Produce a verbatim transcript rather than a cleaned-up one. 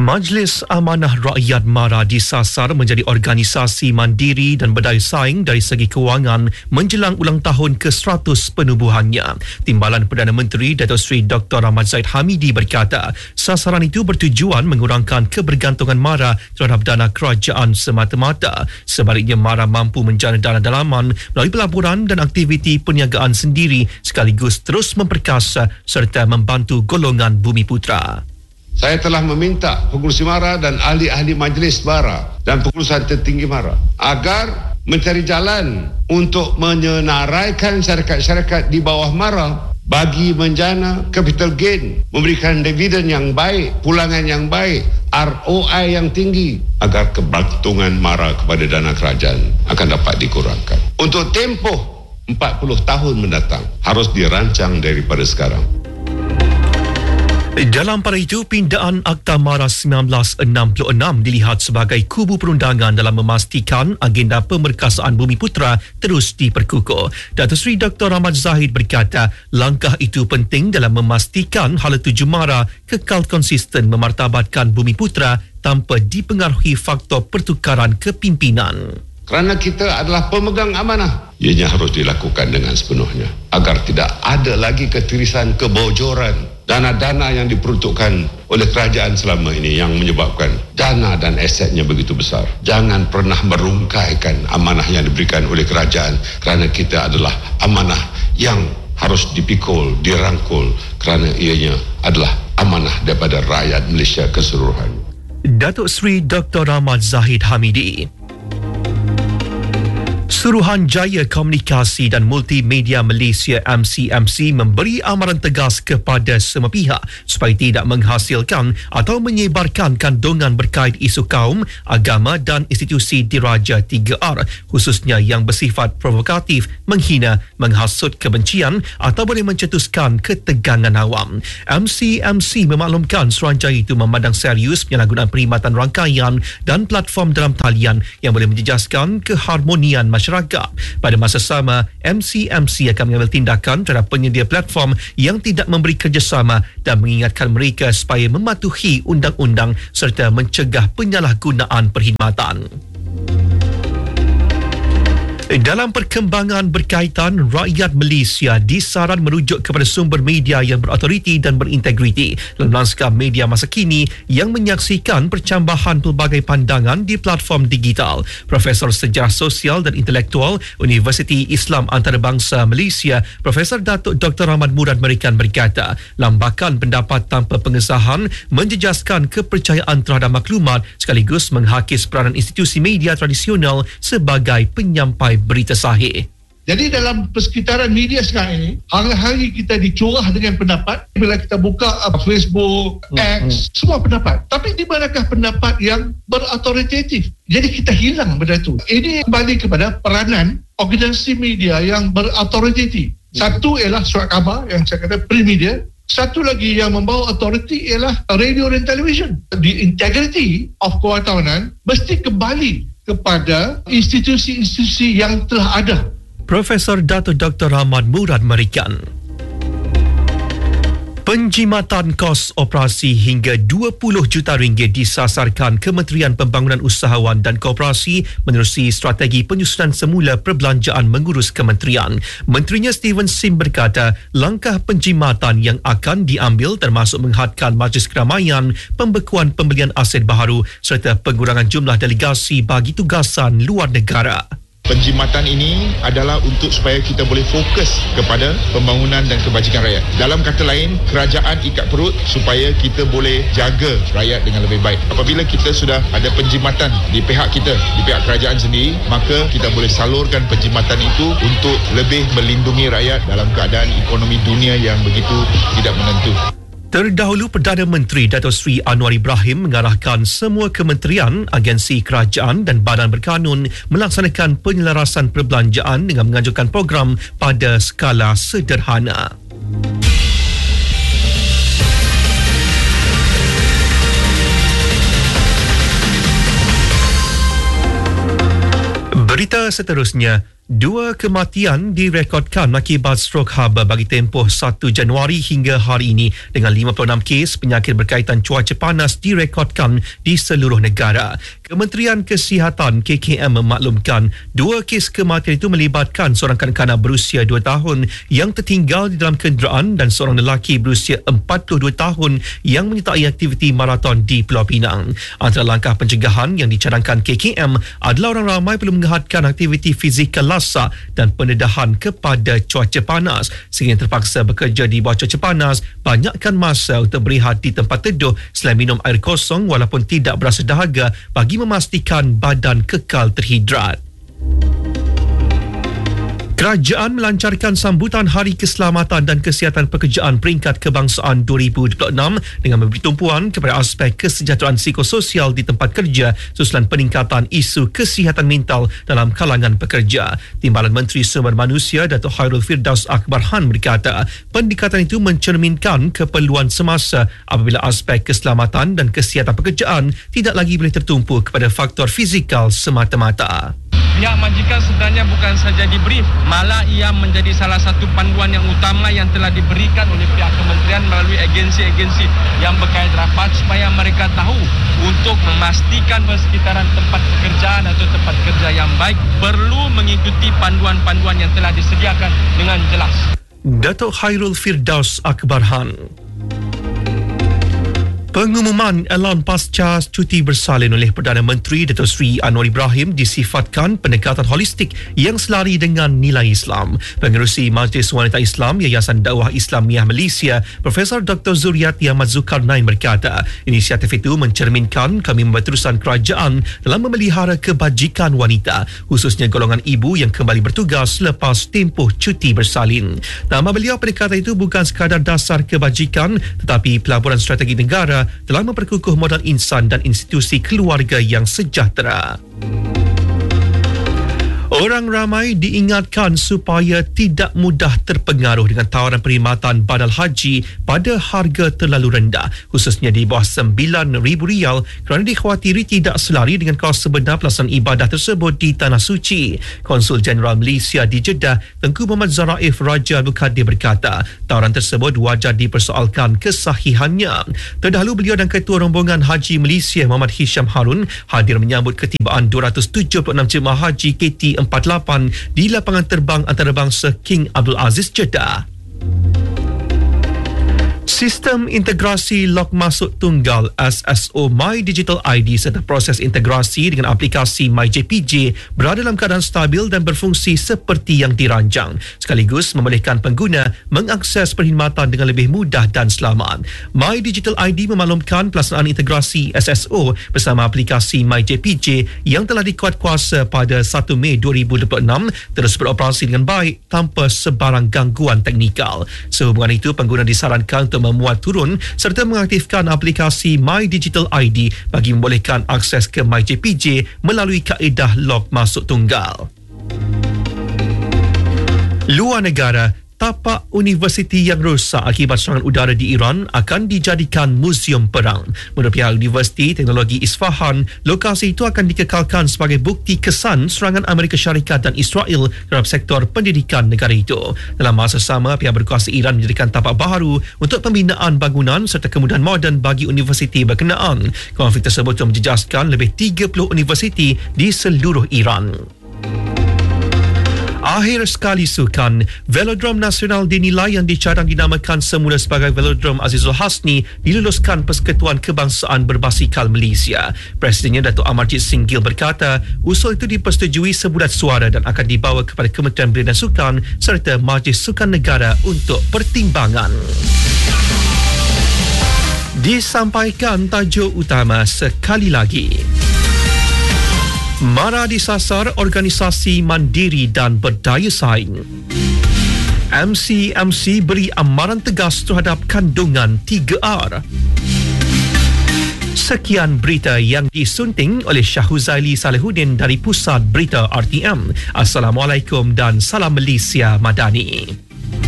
Majlis Amanah Rakyat MARA disasar menjadi organisasi mandiri dan berdaya saing dari segi kewangan menjelang ulang tahun ke seratus penubuhannya. Timbalan Perdana Menteri Datuk Seri Doktor Ahmad Zahid Hamidi berkata, sasaran itu bertujuan mengurangkan kebergantungan MARA terhadap dana kerajaan semata-mata. Sebaliknya, MARA mampu menjana dana dalaman melalui pelaburan dan aktiviti perniagaan sendiri sekaligus terus memperkasa serta membantu golongan Bumiputera. Saya telah meminta pengurusi MARA dan ahli-ahli majlis MARA dan pengurusan tertinggi MARA agar mencari jalan untuk menyenaraikan syarikat-syarikat di bawah MARA bagi menjana capital gain, memberikan dividen yang baik, pulangan yang baik, R O I yang tinggi agar kebergantungan MARA kepada dana kerajaan akan dapat dikurangkan. Untuk tempoh empat puluh tahun mendatang harus dirancang daripada sekarang. Dalam pada itu, pindaan Akta MARA seribu sembilan ratus enam puluh enam dilihat sebagai kubu perundangan dalam memastikan agenda pemerkasaan Bumiputera terus diperkukuh. Datuk Seri Doktor Ahmad Zahid berkata, langkah itu penting dalam memastikan hala tuju MARA kekal konsisten memartabatkan Bumiputera tanpa dipengaruhi faktor pertukaran kepimpinan. Kerana kita adalah pemegang amanah, ianya harus dilakukan dengan sepenuhnya agar tidak ada lagi ketirisan, kebocoran, dana-dana yang diperuntukkan oleh kerajaan selama ini yang menyebabkan dana dan asetnya begitu besar. Jangan pernah merungkaikan amanah yang diberikan oleh kerajaan kerana kita adalah amanah yang harus dipikul, dirangkul kerana ianya adalah amanah daripada rakyat Malaysia keseluruhan. Datuk Seri Doktor Ahmad Zahid Hamidi. Suruhanjaya Komunikasi dan Multimedia Malaysia M C M C memberi amaran tegas kepada semua pihak supaya tidak menghasilkan atau menyebarkan kandungan berkait isu kaum, agama dan institusi diraja tiga R, khususnya yang bersifat provokatif, menghina, menghasut kebencian atau boleh mencetuskan ketegangan awam. M C M C memaklumkan Suruhanjaya itu memandang serius penyalahgunaan perkhidmatan rangkaian dan platform dalam talian yang boleh menjejaskan keharmonian masyarakat. Pada masa sama, M C M C akan mengambil tindakan terhadap penyedia platform yang tidak memberi kerjasama dan mengingatkan mereka supaya mematuhi undang-undang serta mencegah penyalahgunaan perkhidmatan. Dalam perkembangan berkaitan, rakyat Malaysia disaran merujuk kepada sumber media yang berautoriti dan berintegriti dalam lanskap media masa kini yang menyaksikan percambahan pelbagai pandangan di platform digital. Profesor Sejarah Sosial dan Intelektual Universiti Islam Antarabangsa Malaysia, Profesor Datuk Doktor Ahmad Murad Merikan berkata, lambakan pendapat tanpa pengesahan menjejaskan kepercayaan terhadap maklumat sekaligus menghakis peranan institusi media tradisional sebagai penyampai berita sahih. Jadi dalam persekitaran media sekarang ini, hari-hari kita dicurah dengan pendapat. Bila kita buka uh, Facebook, X, hmm. semua pendapat. Tapi di manakah pendapat yang berautoritatif? Jadi kita hilang benda itu. Ini kembali kepada peranan organisasi media yang berautoritatif. Satu ialah surat khabar yang saya kata print media. Satu lagi yang membawa autoriti ialah radio dan television. The integrity of kewartawanan mesti kembali kepada institusi-institusi yang telah ada. Profesor Datuk Doktor Ahmad Murad Merikan. Penjimatan kos operasi hingga dua puluh juta ringgit disasarkan Kementerian Pembangunan Usahawan dan Koperasi menerusi strategi penyusunan semula perbelanjaan mengurus kementerian. Menterinya Steven Sim berkata, langkah penjimatan yang akan diambil termasuk menghadkan majlis keramaian, pembekuan pembelian aset baharu serta pengurangan jumlah delegasi bagi tugasan luar negara. Penjimatan ini adalah untuk supaya kita boleh fokus kepada pembangunan dan kebajikan rakyat. Dalam kata lain, kerajaan ikat perut supaya kita boleh jaga rakyat dengan lebih baik. Apabila kita sudah ada penjimatan di pihak kita, di pihak kerajaan sendiri, maka kita boleh salurkan penjimatan itu untuk lebih melindungi rakyat dalam keadaan ekonomi dunia yang begitu tidak menentu. Terdahulu, Perdana Menteri Datuk Seri Anwar Ibrahim mengarahkan semua kementerian, agensi kerajaan dan badan berkanun melaksanakan penyelarasan perbelanjaan dengan menganjurkan program pada skala sederhana. Berita seterusnya, Dua kematian direkodkan akibat strok haba bagi tempoh satu Januari hingga hari ini dengan lima puluh enam kes penyakit berkaitan cuaca panas direkodkan di seluruh negara. Kementerian Kesihatan K K M memaklumkan dua kes kematian itu melibatkan seorang kanak-kanak berusia dua tahun yang tertinggal di dalam kenderaan dan seorang lelaki berusia empat puluh dua tahun yang menyertai aktiviti maraton di Pulau Pinang. Antara langkah pencegahan yang dicadangkan K K M adalah orang ramai perlu menghadkan aktiviti fizikal lasak dan pendedahan kepada cuaca panas sehingga terpaksa bekerja di bawah cuaca panas, banyakkan masa untuk berehat di tempat teduh selain minum air kosong walaupun tidak berasa dahaga bagi memastikan badan kekal terhidrat. Kerajaan melancarkan sambutan Hari Keselamatan dan Kesihatan Pekerjaan Peringkat Kebangsaan dua ribu dua puluh enam dengan memberi tumpuan kepada aspek kesejahteraan psikososial di tempat kerja susulan peningkatan isu kesihatan mental dalam kalangan pekerja. Timbalan Menteri Sumber Manusia Datuk Khairul Firdaus Akbarhan berkata, pendekatan itu mencerminkan keperluan semasa apabila aspek keselamatan dan kesihatan pekerjaan tidak lagi boleh tertumpu kepada faktor fizikal semata-mata. Pihak majikan sebenarnya bukan saja dibrief, malah ia menjadi salah satu panduan yang utama yang telah diberikan oleh pihak kementerian melalui agensi-agensi yang berkait rapat supaya mereka tahu untuk memastikan persekitaran tempat pekerjaan atau tempat kerja yang baik perlu mengikuti panduan-panduan yang telah disediakan dengan jelas. Datuk Khairul Firdaus Akbarhan. Pengumuman elan pasca cuti bersalin oleh Perdana Menteri Datuk Seri Anwar Ibrahim disifatkan pendekatan holistik yang selari dengan nilai Islam. Pengerusi Majlis Wanita Islam Yayasan Dakwah Islamiah Malaysia, Profesor Doktor Zuriati Ahmad Zulkarnain berkata, inisiatif itu mencerminkan komitmen berterusan kerajaan dalam memelihara kebajikan wanita, khususnya golongan ibu yang kembali bertugas selepas tempoh cuti bersalin. Nama beliau, pendekatan itu bukan sekadar dasar kebajikan tetapi pelaburan strategi negara dalam memperkukuh modal insan dan institusi keluarga yang sejahtera. Orang ramai diingatkan supaya tidak mudah terpengaruh dengan tawaran perkhidmatan badal haji pada harga terlalu rendah, khususnya di bawah sembilan ribu rial kerana dikhawatiri tidak selari dengan kos sebenar pelaksanaan ibadah tersebut di Tanah Suci. Konsul Jeneral Malaysia di Jeddah, Tengku Muhammad Zaraif Raja Al-Muqaddir berkata, tawaran tersebut wajar dipersoalkan kesahihannya. Terdahulu beliau dan Ketua Rombongan Haji Malaysia Muhammad Hisham Harun hadir menyambut ketibaan dua ratus tujuh puluh enam jemaah haji K T empat puluh lapan di lapangan terbang antarabangsa King Abdul Aziz Jeddah. Sistem integrasi log masuk tunggal S S O My Digital I D serta proses integrasi dengan aplikasi My J P J berada dalam keadaan stabil dan berfungsi seperti yang dirancang, sekaligus membolehkan pengguna mengakses perkhidmatan dengan lebih mudah dan selamat. My Digital I D memaklumkan pelaksanaan integrasi S S O bersama aplikasi My J P J yang telah dikuatkuasa pada satu Mei dua ribu dua puluh enam terus beroperasi dengan baik tanpa sebarang gangguan teknikal. Sehubungan itu, pengguna disarankan untuk memuat turun serta mengaktifkan aplikasi My Digital I D bagi membolehkan akses ke My J P J melalui kaedah log masuk tunggal. Luar negara, tapak universiti yang rosak akibat serangan udara di Iran akan dijadikan muzium perang. Menurut pihak Universiti Teknologi Isfahan, lokasi itu akan dikekalkan sebagai bukti kesan serangan Amerika Syarikat dan Israel terhadap sektor pendidikan negara itu. Dalam masa sama, pihak berkuasa Iran menjadikan tapak baharu untuk pembinaan bangunan serta kemudahan moden bagi universiti berkenaan. Konflik tersebut menjejaskan lebih tiga puluh universiti di seluruh Iran. Akhir sekali sukan, Velodrome Nasional dinilai yang dicadang dinamakan semula sebagai Velodrome Azizul Hasni diluluskan Persekutuan Kebangsaan Berbasikal Malaysia. Presidennya Datuk Amarjit Singgil berkata, usul itu dipersetujui sebulat suara dan akan dibawa kepada Kementerian Belia dan Sukan serta Majlis Sukan Negara untuk pertimbangan. Disampaikan tajuk utama sekali lagi. Mara disasar organisasi mandiri dan berdaya saing. M C M C beri amaran tegas terhadap kandungan tiga R. Sekian berita yang disunting oleh Syah Huzaili Salihuddin dari Pusat Berita R T M. Assalamualaikum dan salam Malaysia Madani.